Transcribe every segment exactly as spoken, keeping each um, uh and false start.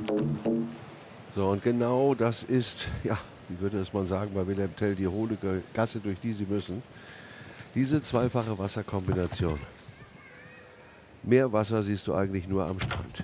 So, und genau das ist, ja, wie würde es man sagen, bei Wilhelm Tell, die hohle Gasse, durch die Sie müssen. Diese zweifache Wasserkombination. Mehr Wasser siehst du eigentlich nur am Strand.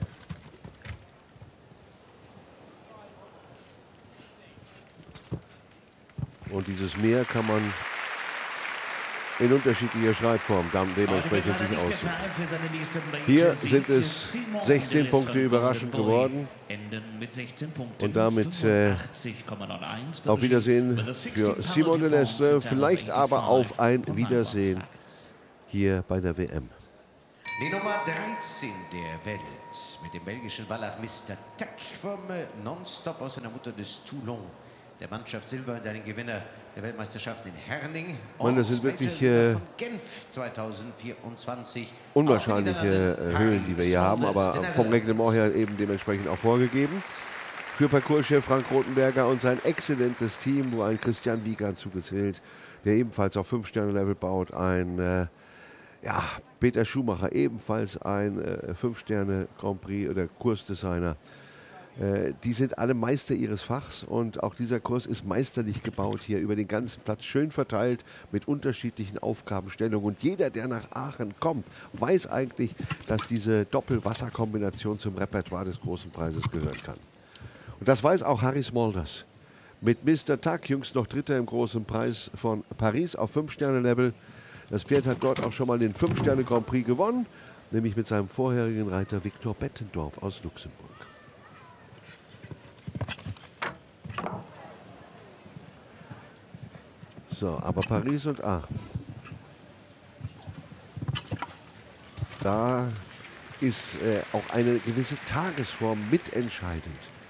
Und dieses Meer kann man in unterschiedlicher Schreibform dann dementsprechend sich aussuchen. Hier sind es sechzehn Punkte überraschend geworden. Und damit äh, auf Wiedersehen für Simon Delestre, vielleicht aber auf ein Wiedersehen hier bei der W M. Die Nummer dreizehn der Welt mit dem belgischen Wallach Mister Tack vom Nonstop aus seiner Mutter des Toulon. Der Mannschaft Silber und einen Gewinner der Weltmeisterschaft in Herning. Und das sind wirklich äh, Genf zweitausendvierundzwanzig. unwahrscheinliche äh, Höhen, die wir hier haben, aber vom Reglement her eben dementsprechend auch vorgegeben. Für Parcourschef Frank Rothenberger und sein exzellentes Team, wo ein Christian Wiegand zugezählt, der ebenfalls auf fünf Sterne Level baut, ein äh, ja, Peter Schumacher, ebenfalls ein äh, fünf Sterne Grand Prix oder Kursdesigner. Äh, die sind alle Meister ihres Fachs und auch dieser Kurs ist meisterlich gebaut hier über den ganzen Platz, schön verteilt mit unterschiedlichen Aufgabenstellungen. Und jeder, der nach Aachen kommt, weiß eigentlich, dass diese Doppelwasserkombination zum Repertoire des Großen Preises gehören kann. Und das weiß auch Harry Smulders. Mit Mister Tack, jüngst noch Dritter im Großen Preis von Paris auf fünf Sterne Level. Das Pferd hat dort auch schon mal den fünf Sterne Grand Prix gewonnen, nämlich mit seinem vorherigen Reiter Viktor Bettendorf aus Luxemburg. So, aber Paris und Aachen. Da ist äh, auch eine gewisse Tagesform mitentscheidend.